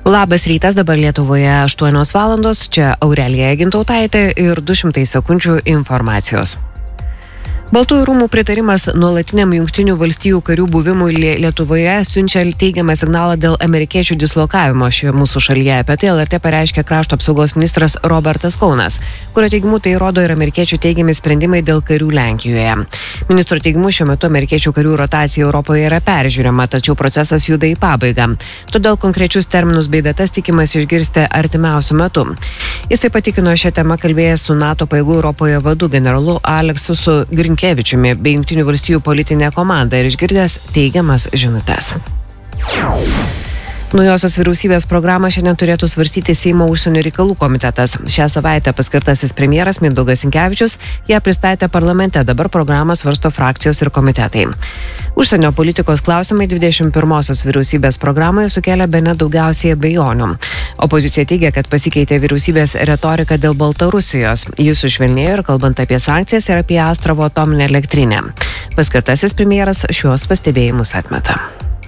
Labas rytas, dabar Lietuvoje 8 valandos, čia Aurelija Gintautaitė ir 200 sekundžių informacijos. Baltųjų rūmų pritarimas nuolatiniam Jungtinių valstijų karių buvimui Lietuvoje siunčia teigiamą signalą dėl amerikiečių dislokavimo šioje mūsų šalyje. Apie tai LRT pareiškė krašto apsaugos ministras Robertas Kaunas, kurio teigimu tai rodo ir amerikiečių teigiami sprendimai dėl karių Lenkijoje. Ministro teigimu šiuo metu amerikiečių karių rotacija Europoje yra peržiūrima, tačiau procesas juda į pabaigą. Todėl konkrečius terminus bei datas tikimas išgirsti artimiausiu metu. Jis taip patikino šią temą kalbėjęs su NATO pajėgų Europoje vadu generolu Aleksusu Grinkevičiumi bei Jungtinių valstijų politinė komanda ir išgirdęs teigiamas žinutes. Naujosios vyriausybės programą šiandien turėtų svarstyti Seimo užsienio reikalų komitetas. Šią savaitę paskirtasis premjeras Mindaugas Sinkevičius ją pristatė parlamente, dabar programą svarsto frakcijos ir komitetai. Užsienio politikos klausimai 21-osios vyriausybės programoje sukėlė bene daugiausiai abejonių. Opozicija teigia, kad pasikeitė vyriausybės retorika dėl Baltarusijos. Jis sušvelnėjo ir kalbant apie sankcijas ir apie Astravo atominę elektrinę. Paskirtasis premjeras šiuos pastebėjimus atmeta.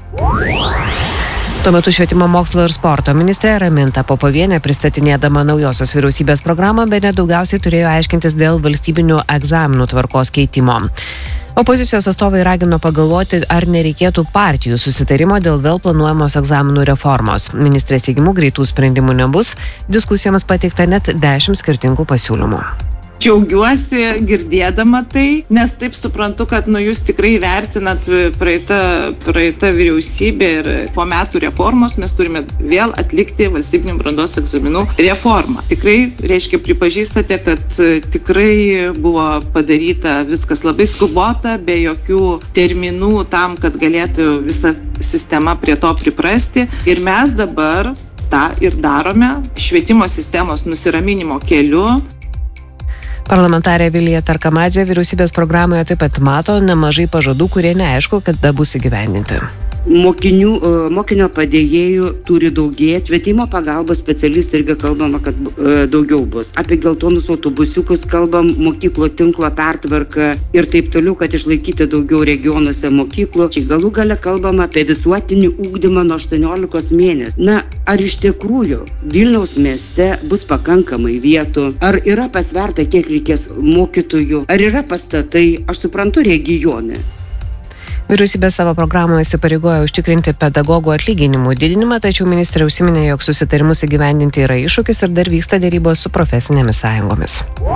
Tuo metu švietimo mokslo ir sporto ministrė Raminta Popovienė pristatinėdama naujosios vyriausybės programą bene daugiausiai turėjo aiškintis dėl valstybinių egzaminų tvarkos keitimo. Opozicijos atstovai ragino pagalvoti, ar nereikėtų partijų susitarimo dėl vėl planuojamos egzaminų reformos. Ministrės teigimu greitų sprendimų nebus, diskusijoms pateikta net 10 skirtingų pasiūlymų. Džiaugiuosi girdėdama tai, nes taip suprantu, kad jūs tikrai vertinat praeitą vyriausybę ir po metų reformos mes turime vėl atlikti valstybinių brandos egzaminų reformą. Tikrai, pripažįstate, kad tikrai buvo padaryta viskas labai skubota, be jokių terminų tam, kad galėtų visa sistema prie to priprasti. Ir mes dabar tą ir darome švietimo sistemos nusiraminimo keliu. Parlamentarė Vilija Targamadzė vyriausybės programoje taip pat mato nemažai pažadų, kurie neaišku, kada bus įgyvendinti. Mokinio padėjėjų turi daugėti, švietimo pagalbos specialistų irgi kalbama, kad daugiau bus. Apie geltonus autobusiukus kalbam, mokyklo tinklo pertvarką ir taip toliau, kad išlaikyti daugiau regionuose mokyklų. Čia galų gale kalbama apie visuotinį ugdymą nuo 18 mėnesių. Ar iš tikrųjų Vilniaus mieste bus pakankamai vietų? Ar yra pasverta, kiek reikės mokytojų? Ar yra pastatai? Aš suprantu regione. Vyriausybė savo programoje įsipareigojo užtikrinti pedagogų atlyginimų didinimą, tačiau ministrė užsiminė, jog susitarimus įgyvendinti yra iššūkis ir dar vyksta derybos su profesinėmis sąjungomis.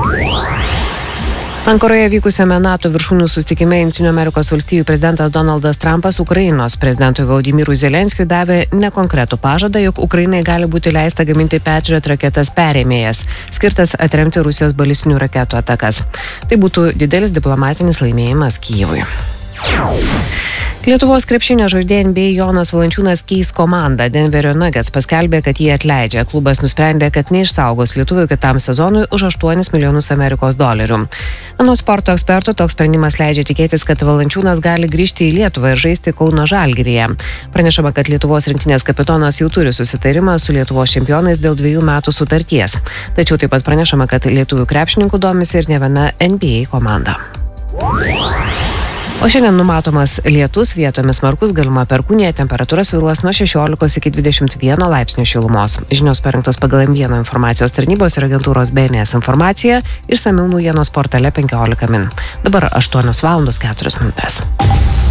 Ankoroje vykusiame NATO viršūnių susitikime Jungtinių Amerikos valstijų prezidentas Donaldas Trumpas Ukrainos prezidentui Volodymyrui Zelenskiui davė nekonkretų pažadą, jog Ukrainai gali būti leista gaminti Patriot raketas perėmėjas, skirtas atremti Rusijos balistinių raketų atakas. Tai būtų didelis diplomatinis laimėjimas Kijevui. Lietuvos krepšinio žaidėjas NBA Jonas Valančiūnas keis komandą. Denverio Nuggets paskelbė, kad jį atleidžia. Klubas nusprendė, kad neišsaugos lietuvių kitam sezonui už $8 milijonus amerikos dolerių. Anot sporto ekspertų, toks sprendimas leidžia tikėtis, kad Valančiūnas gali grįžti į Lietuvą ir žaisti Kauno Žalgiryje. Pranešama, kad Lietuvos rinktinės kapitonas jau turi susitarimą su Lietuvos čempionais dėl 2 metų sutarties. Tačiau taip pat pranešama, kad lietuvių krepšininkų domisi ir ne viena NBA komanda. O šiandien numatomas lietus, vietomis smarkus, galima perkūnija, temperatūra svyruos nuo 16 iki 21 laipsnių šilumos. Žinios parengtos pagal M1 informacijos tarnybos ir agentūros BNS informacija, išsamiau naujienos portale 15 min. Dabar 8 valandos 4 minutės.